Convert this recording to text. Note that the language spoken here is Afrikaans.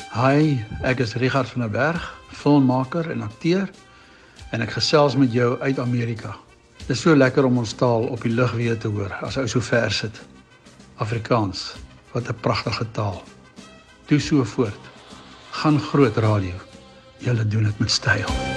Hi, ek is Richard van der Berg, filmmaker en akteur en ek gesels met jou uit Amerika. Dit is so lekker om ons taal op die lug weer te hoor as ou so ver sit. Afrikaans, wat 'n pragtige taal. Doe so voort. Gaan groot radio. Julle doen dit met styl.